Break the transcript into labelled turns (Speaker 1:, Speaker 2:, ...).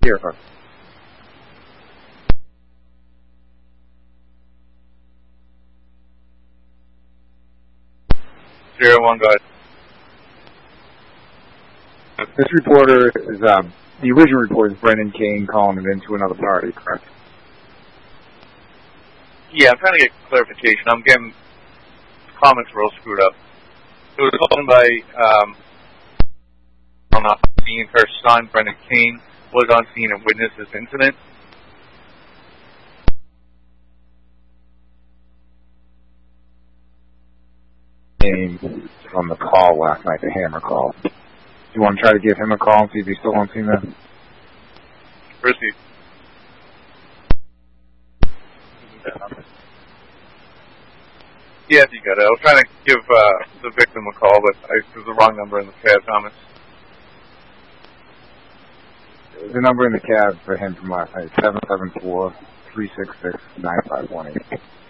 Speaker 1: Here.
Speaker 2: 01, go ahead.
Speaker 1: This reporter is, the original report is Brendan Kane calling it into another party, correct?
Speaker 2: Yeah, I'm trying to get clarification. I'm getting comments real screwed up. It was owned by, on scene, her son, Brendan Kane, was on scene and witnessed this incident.
Speaker 1: Kane on the call last night, the Hammer call. Do you want to try to give him a call and see if he's still on scene then?
Speaker 2: Proceed. Yeah, you got it. I was trying to give the victim a call, but I was the wrong number in the cab, Thomas.
Speaker 1: The number in the cab for him from last night is 774-366-9518.